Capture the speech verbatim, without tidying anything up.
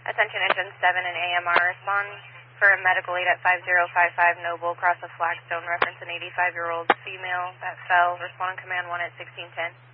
Attention engine seven and A M R, respond for a medical aid at five zero five five Noble, cross of Flagstone, reference an eighty-five-year-old female that fell. Respond command one at sixteen ten.